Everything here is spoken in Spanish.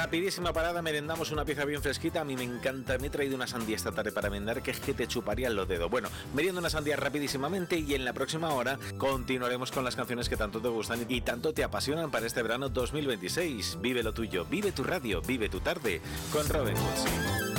Rapidísima parada, merendamos una pieza bien fresquita. A mí me encanta, me he traído una sandía esta tarde para merendar, que es que te chuparían los dedos. Bueno, meriendo una sandía rapidísimamente y en la próxima hora continuaremos con las canciones que tanto te gustan y tanto te apasionan para este verano 2026. Vive lo tuyo, vive tu radio, vive tu tarde con Robin Hood.